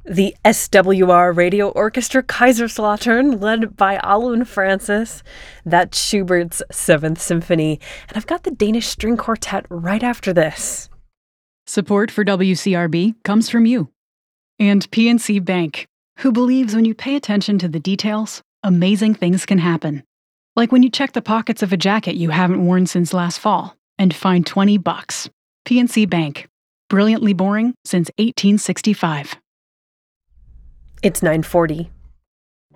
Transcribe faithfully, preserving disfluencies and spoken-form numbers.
The S W R Radio Orchestra Kaiserslautern, led by Alun Francis. That's Schubert's Seventh Symphony. And I've got the Danish String Quartet right after this. Support for W C R B comes from you. And P N C Bank, who believes when you pay attention to the details, amazing things can happen. Like when you check the pockets of a jacket you haven't worn since last fall and find twenty bucks. P N C Bank. Brilliantly boring since eighteen sixty-five. It's nine forty.